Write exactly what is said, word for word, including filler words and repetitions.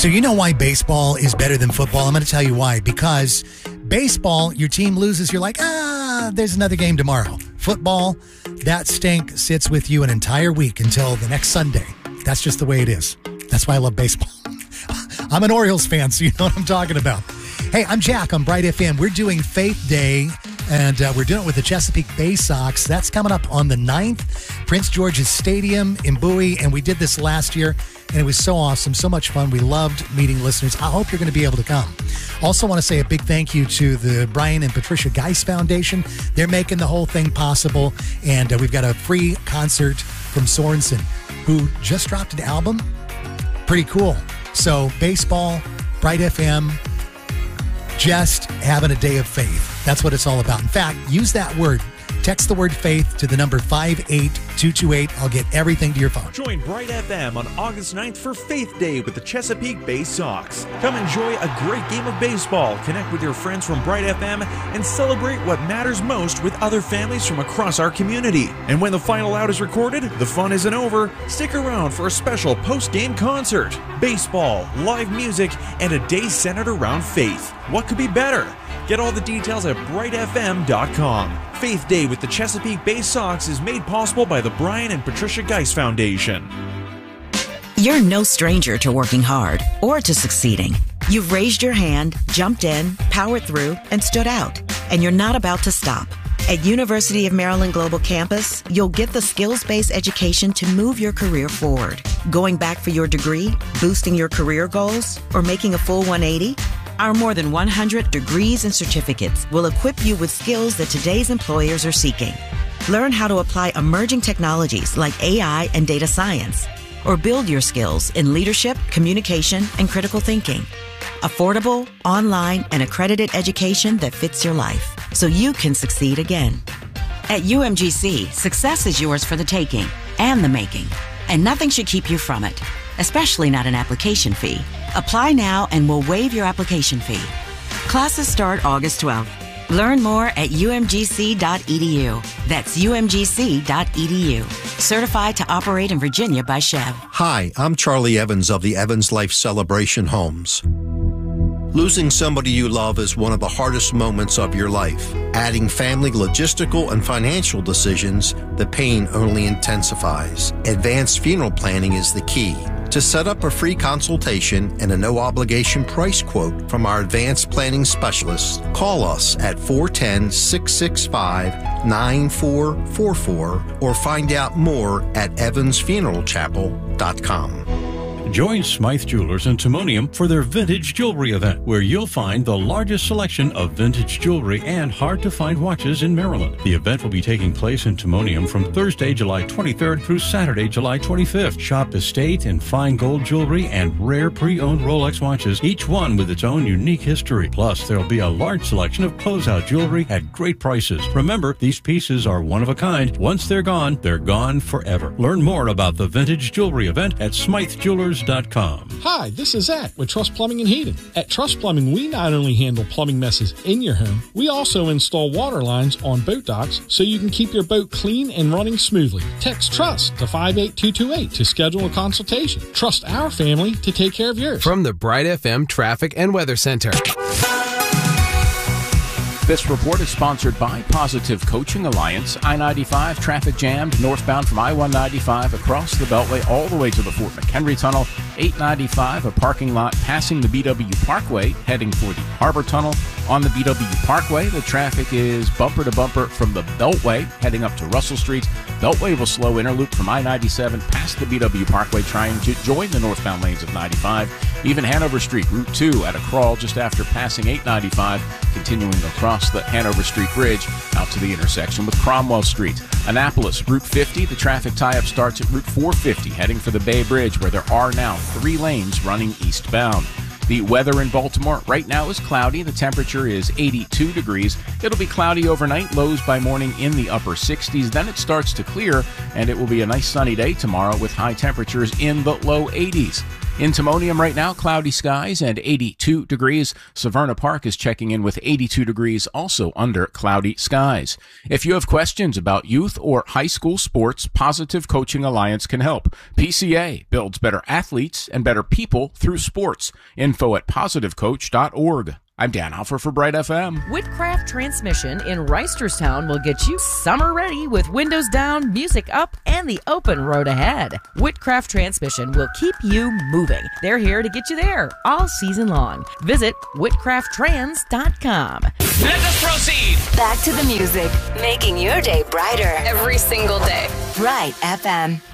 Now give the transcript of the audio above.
So you know why baseball is better than football? I'm going to tell you why. Because baseball, your team loses, you're like, ah, there's another game tomorrow. Football, that stink sits with you an entire week until the next Sunday. That's just the way it is. That's why I love baseball. I'm an Orioles fan, so you know what I'm talking about. Hey, I'm Jack on Bright F M. We're doing Faith Day, and uh, we're doing it with the Chesapeake Bay Sox. That's coming up on the ninth, Prince George's Stadium in Bowie, and we did this last year, and it was so awesome, so much fun. We loved meeting listeners. I hope you're going to be able to come. Also want to say a big thank you to the Brian and Patricia Geis Foundation. They're making the whole thing possible, and uh, we've got a free concert from Sorensen, who just dropped an album. Pretty cool. So baseball, Bright F M, just having a day of faith. That's what it's all about. In fact, use that word. Text the word faith to the number five eight two two eight. I'll get everything to your phone. Join Bright F M on August ninth for Faith Day with the Chesapeake Bay Sox. Come enjoy a great game of baseball, connect with your friends from Bright F M, and celebrate what matters most with other families from across our community. And when the final out is recorded, the fun isn't over. Stick around for a special post-game concert. Baseball, live music, and a day centered around faith. What could be better? Get all the details at bright f m dot com. Faith Day with the Chesapeake Bay Sox is made possible by the Brian and Patricia Geis Foundation. You're no stranger to working hard or to succeeding. You've raised your hand, jumped in, powered through, and stood out. And you're not about to stop. At University of Maryland Global Campus, you'll get the skills-based education to move your career forward. Going back for your degree, boosting your career goals, or making a full one eighty? Our more than one hundred degrees and certificates will equip you with skills that today's employers are seeking. Learn how to apply emerging technologies like A I and data science, or build your skills in leadership, communication, and critical thinking. Affordable, online, and accredited education that fits your life, so you can succeed again. At U M G C, success is yours for the taking and the making, and nothing should keep you from it, especially not an application fee. Apply now and we'll waive your application fee. Classes start August twelfth. Learn more at u m g c dot e d u. That's u m g c dot e d u. Certified to operate in Virginia by Chev. Hi, I'm Charlie Evans of the Evans Life Celebration Homes. Losing somebody you love is one of the hardest moments of your life. Adding family logistical and financial decisions, the pain only intensifies. Advanced funeral planning is the key. To set up a free consultation and a no-obligation price quote from our advanced planning specialists, call us at four one zero, six six five, nine four four four or find out more at evans funeral chapel dot com. Join Smythe Jewelers and Timonium for their Vintage Jewelry event, where you'll find the largest selection of vintage jewelry and hard-to-find watches in Maryland. The event will be taking place in Timonium from Thursday, July twenty-third through Saturday, July twenty-fifth. Shop estate and fine gold jewelry and rare pre-owned Rolex watches, each one with its own unique history. Plus, there'll be a large selection of closeout jewelry at great prices. Remember, these pieces are one of a kind. Once they're gone, they're gone forever. Learn more about the Vintage Jewelry event at smythe jewelers dot com. Hi, this is Zach with Trust Plumbing and Heating. At Trust Plumbing, we not only handle plumbing messes in your home, we also install water lines on boat docks so you can keep your boat clean and running smoothly. Text TRUST to five eight two two eight to schedule a consultation. Trust our family to take care of yours. From the Bright F M Traffic and Weather Center. This report is sponsored by Positive Coaching Alliance. I ninety-five traffic jammed northbound from I one ninety-five across the Beltway all the way to the Fort McHenry Tunnel. eight ninety-five, a parking lot passing the B W Parkway, heading for the Harbor Tunnel. On the B W Parkway, the traffic is bumper to bumper from the Beltway, heading up to Russell Street. Beltway will slow interloop from I ninety-seven past the B W Parkway, trying to join the northbound lanes of ninety-five. Even Hanover Street, Route two at a crawl just after passing eight ninety-five, continuing across the Hanover Street Bridge out to the intersection with Cromwell Street. Annapolis, Route fifty, the traffic tie-up starts at Route four fifty, heading for the Bay Bridge, where there are now three lanes running eastbound. The weather in Baltimore right now is cloudy. The temperature is eighty-two degrees. It'll be cloudy overnight, lows by morning in the upper sixties. Then it starts to clear, and it will be a nice sunny day tomorrow with high temperatures in the low eighties. In Timonium right now, cloudy skies and eighty-two degrees. Severna Park is checking in with eighty-two degrees, also under cloudy skies. If you have questions about youth or high school sports, Positive Coaching Alliance can help. P C A builds better athletes and better people through sports. Info at positive coach dot org. I'm Dan Alfer for Bright F M. Whitcraft Transmission in Reisterstown will get you summer ready with windows down, music up, and the open road ahead. Whitcraft Transmission will keep you moving. They're here to get you there all season long. Visit whitcraft trans dot com. Let us proceed. Back to the music, making your day brighter every single day. Bright F M.